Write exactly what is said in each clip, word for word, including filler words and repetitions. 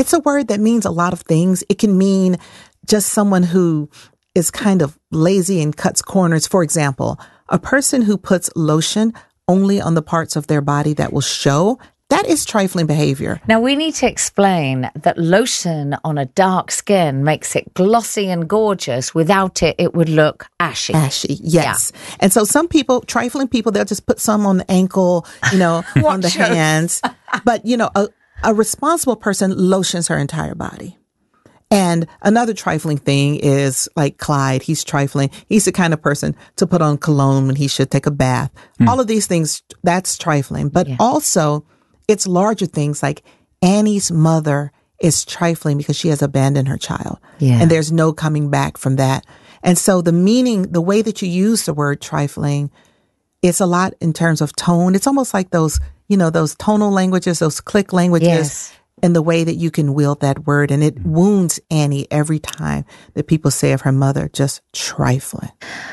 it's a word that means a lot of things. It can mean just someone who is kind of lazy and cuts corners. For example, a person who puts lotion only on the parts of their body that will show, that is trifling behavior. Now, we need to explain that lotion on a dark skin makes it glossy and gorgeous. Without it, it would look ashy. Ashy, yes. Yeah. And so some people, trifling people, they'll just put some on the ankle, you know, on the hands. But, you know, a, a responsible person lotions her entire body. And another trifling thing is like Clyde. He's trifling. He's the kind of person to put on cologne when he should take a bath. Mm. All of these things, that's trifling. But yeah. also, it's larger things like Annie's mother is trifling because she has abandoned her child. Yeah. And there's no coming back from that. And so the meaning, the way that you use the word trifling, it's a lot in terms of tone. It's almost like those, you know, those tonal languages, those click languages. Yes. And the way that you can wield that word. And it wounds Annie every time that people say of her mother, just trifling.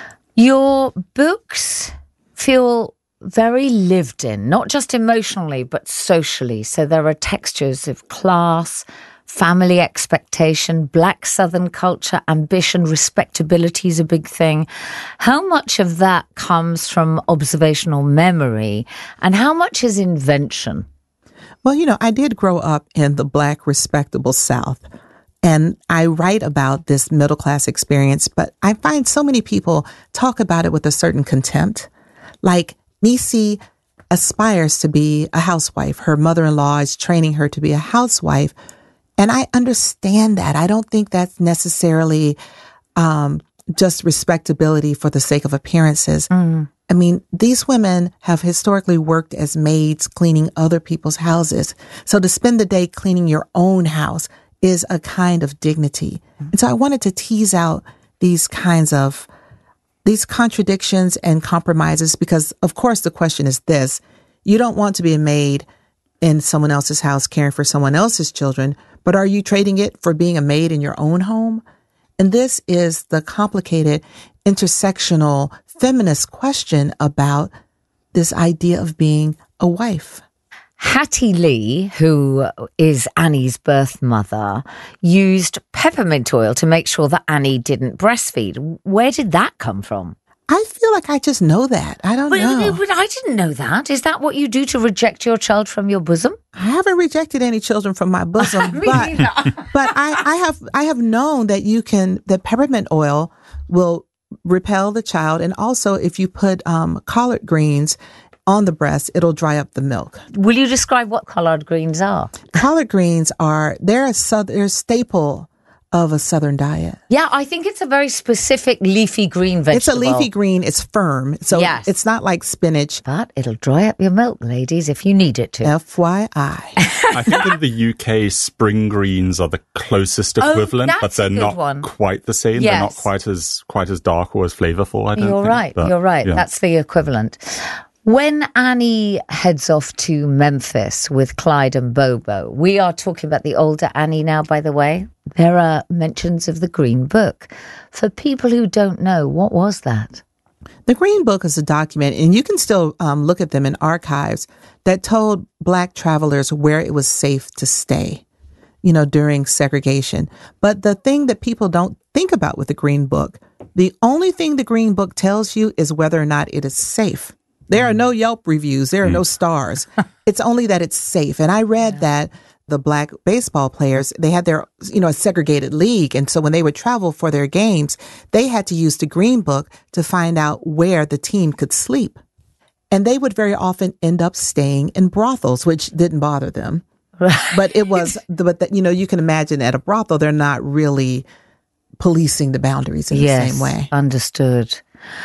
Your books feel very lived in, not just emotionally, but socially. So there are textures of class, family expectation, Black Southern culture, ambition, respectability is a big thing. How much of that comes from observational memory and how much is invention? Well, you know, I did grow up in the Black, respectable South, and I write about this middle class experience, but I find so many people talk about it with a certain contempt. Like, Niecy aspires to be a housewife. Her mother-in-law is training her to be a housewife, and I understand that. I don't think that's necessarily um, just respectability for the sake of appearances. Mm. I mean, these women have historically worked as maids cleaning other people's houses. So to spend the day cleaning your own house is a kind of dignity. And so I wanted to tease out these kinds of, these contradictions and compromises because, of course, the question is this. You don't want to be a maid in someone else's house caring for someone else's children, but are you trading it for being a maid in your own home? And this is the complicated intersectional feminist question about this idea of being a wife. Hattie Lee, who is Annie's birth mother, used peppermint oil to make sure that Annie didn't breastfeed. Where did that come from? I feel like I just know that. I don't but, know. But I didn't know that. Is that what you do to reject your child from your bosom? I haven't rejected any children from my bosom, but but I, I have I have known that you can that peppermint oil will repel the child, and also if you put um, collard greens on the breast, it'll dry up the milk. Will you describe what collard greens are? Collard greens are they're a southern they're a staple of a Southern diet. Yeah, I think it's a very specific leafy green vegetable. It's a leafy green. It's firm. So yes. It's not like spinach. But it'll dry up your milk, ladies, if you need it to. F Y I. I think in the U K, spring greens are the closest equivalent, oh, but they're not one. quite the same. Yes. They're not quite as quite as dark or as flavorful, I don't You're think. right. But, You're right. Yeah. That's the equivalent. When Annie heads off to Memphis with Clyde and Bobo, we are talking about the older Annie now, by the way. There are mentions of the Green Book. For people who don't know, what was that? The Green Book is a document, and you can still um, look at them in archives, that told Black travelers where it was safe to stay, you know, during segregation. But the thing that people don't think about with the Green Book, the only thing the Green Book tells you is whether or not it is safe. There are no Yelp reviews. There are mm. no stars. It's only that it's safe. And I read yeah. that the Black baseball players, they had their, you know, a segregated league. And so when they would travel for their games, they had to use the Green Book to find out where the team could sleep. And they would very often end up staying in brothels, which didn't bother them. Right. But it was, but that, you know, you can imagine at a brothel, they're not really policing the boundaries in yes, the same way. Understood.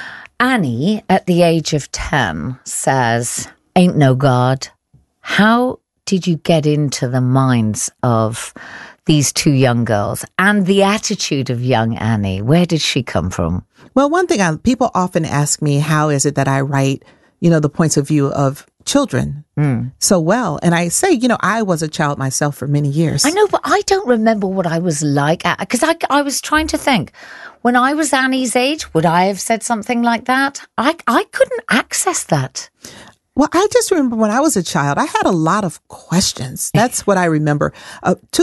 Annie, at the age of ten, says, "Ain't no God." How did you get into the minds of these two young girls and the attitude of young Annie? Where did she come from? Well, one thing I, people often ask me, how is it that I write, you know, the points of view of children mm. so well? And I say, you know, I was a child myself for many years. I know, but I don't remember what I was like, because I, I was trying to think. When I was Annie's age, would I have said something like that? I, I couldn't access that. Well, I just remember when I was a child, I had a lot of questions. That's what I remember. Uh, two